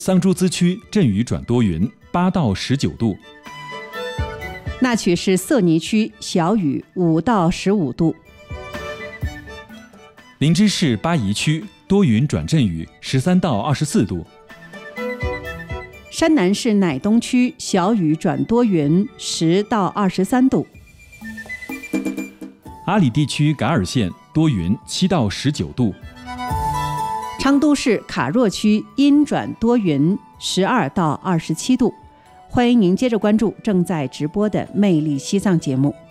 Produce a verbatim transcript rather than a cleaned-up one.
桑珠孜区阵雨转多云，八到十九度。 那曲是色尼区小雨，五到十五度。 林芝市巴宜区多云转阵雨，十三到二十四度。 山南市乃东区小雨转多云，十到二十三度。 阿里地区噶尔县多云，七到十九度。 昌都市卡若区阴转多云，十二到二十七度。欢迎您接着关注正在直播的《魅力西藏》节目。